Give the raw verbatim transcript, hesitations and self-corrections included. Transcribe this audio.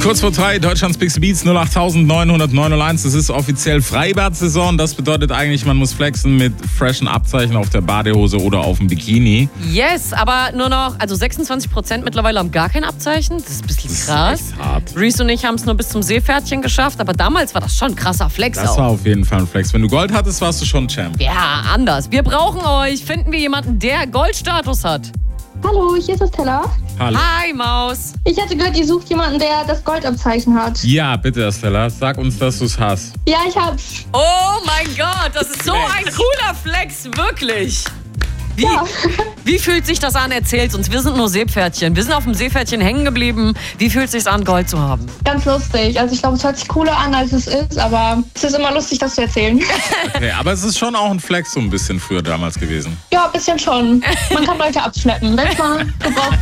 Kurz vor drei, Deutschlands Big Beats null acht neun null neun eins. Es ist offiziell Freibad-Saison. Das bedeutet eigentlich, man muss flexen mit freshen Abzeichen auf der Badehose oder auf dem Bikini. Yes, aber nur noch, also sechsundzwanzig Prozent mittlerweile haben gar kein Abzeichen. Das ist ein bisschen Das krass. ist echt hart. Reese und ich haben es nur bis zum Seepferdchen geschafft, aber damals war das schon ein krasser Flex Das auch. war auf jeden Fall ein Flex. Wenn du Gold hattest, warst du schon Champ. Ja, anders. Wir brauchen euch. Finden wir jemanden, der Goldstatus hat. Hallo, hier ist das Stella. Hallo. Hi, Maus. Ich hatte gehört, ihr sucht jemanden, der das Goldabzeichen hat. Ja, bitte, Stella, sag uns, dass du es hast. Ja, ich hab's. Oh mein Gott, das ist so ein cooler Flex, wirklich. Wie, Ja. wie fühlt sich das an? Erzähl's uns. Wir sind nur Seepferdchen. Wir sind auf dem Seepferdchen hängen geblieben. Wie fühlt es sich an, Gold zu haben? Ganz lustig. Also ich glaube, es hört sich cooler an, als es ist, aber es ist immer lustig, das zu erzählen. Okay, aber es ist schon auch ein Flex so ein bisschen früher damals gewesen. Ja, ein bisschen schon. Man kann Leute abschleppen, wenn es mal gebraucht